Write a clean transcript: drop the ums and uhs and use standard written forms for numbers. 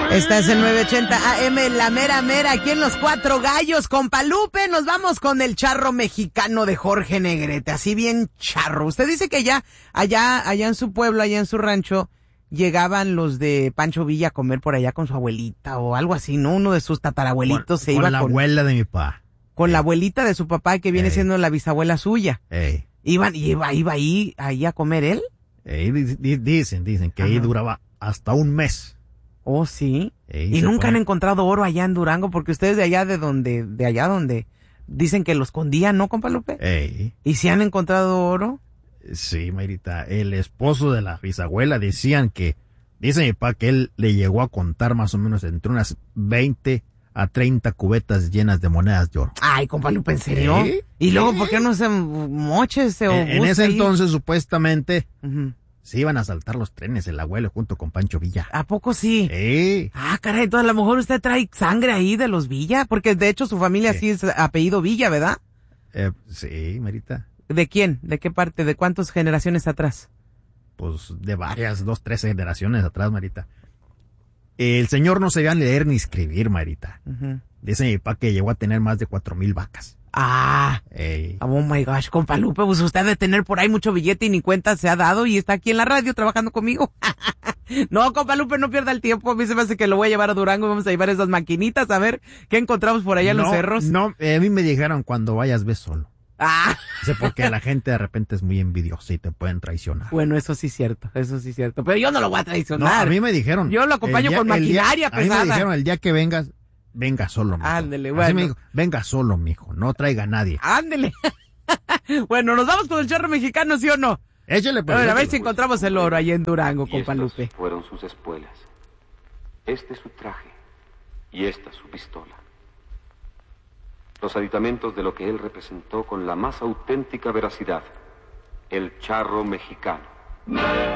Estás en 980 AM, la mera mera, aquí en Los Cuatro Gallos, compa Lupe. Nos vamos con el charro mexicano de Jorge Negrete, así bien charro. Usted dice que allá en su pueblo, allá en su rancho, llegaban los de Pancho Villa a comer por allá con su abuelita o algo así, ¿no? Uno de sus tatarabuelitos se iba con la abuela de mi papá. Con la abuelita de su papá, que viene siendo la bisabuela suya. ¿Iba ahí a comer él? Dicen que ahí duraba hasta un mes. Oh, sí. Y nunca han encontrado oro allá en Durango, porque ustedes de allá donde dicen que lo escondían, ¿no, compa Lupe? ¿Y si han encontrado oro? Sí, Mayrita, el esposo de la bisabuela dice mi papá que él le llegó a contar más o menos entre unas 20 a 30 cubetas llenas de monedas de oro. Ay, compa Lupe, ¿en serio? Y luego, ¿por qué no se moches o en ese entonces, supuestamente, se iban a saltar los trenes el abuelo junto con Pancho Villa. ¿A poco sí? Ah, caray, entonces a lo mejor usted trae sangre ahí de los Villa, porque de hecho su familia sí es apellido Villa, ¿verdad? Sí, Marita. ¿De quién? ¿De qué parte? ¿De cuántas generaciones atrás? Pues de varias, 2, 3 generaciones atrás, Marita. El señor no sabía leer ni escribir, Marita. Dice mi papá que llegó a tener más de 4,000 vacas. Oh my gosh, compa Lupe, pues usted debe tener por ahí mucho billete y ni cuenta se ha dado y está aquí en la radio trabajando conmigo. No, compa Lupe, no pierda el tiempo, a mí se me hace que lo voy a llevar a Durango y vamos a llevar esas maquinitas a ver qué encontramos por allá en los cerros. No, a mí me dijeron cuando vayas ve solo. Sé porque la gente de repente es muy envidiosa y te pueden traicionar. Bueno, eso sí es cierto, pero yo no lo voy a traicionar. No, a mí me dijeron. Yo lo acompaño con maquinaria pesada. A mí me dijeron el día que vengas, venga solo, mijo. Ándele, bueno. Así me dijo, venga solo, mijo, no traiga a nadie. Ándele. Bueno, ¿nos vamos con el charro mexicano, sí o no? Échale, pues. A ver si encontramos el oro ahí en Durango, compa Lupe. Fueron sus espuelas. Este su traje y esta su pistola. Los aditamentos de lo que él representó con la más auténtica veracidad. El charro mexicano.